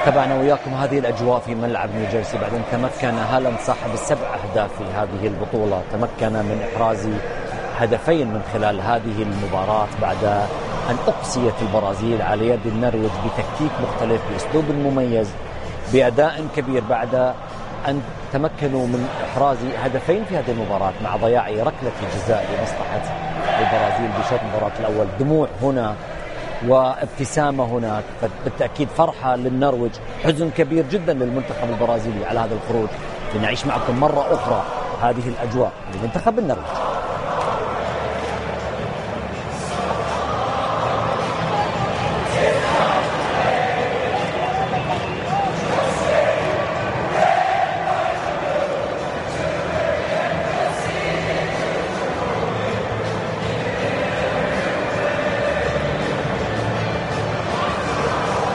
تابعنا وياكم هذه الأجواء في ملعب نيوجيرسي بعد أن تمكن هالاند صاحب ال7 أهداف في هذه البطولة، تمكن من إحراز هدفين من خلال هذه المباراة بعد أن أقصيت البرازيل على يد النرويج بتكتيك مختلف بأسلوب مميز بأداء كبير، بعد أن تمكنوا من إحراز هدفين في هذه المباراة مع ضياع ركلة الجزاء لمصلحة البرازيل بشوط المباراة الأول. دموع هنا وابتسامة هناك، بالتأكيد فرحة للنرويج، حزن كبير جدا للمنتخب البرازيلي على هذا الخروج. لنعيش معكم مرة أخرى هذه الأجواء لمنتخب النرويج.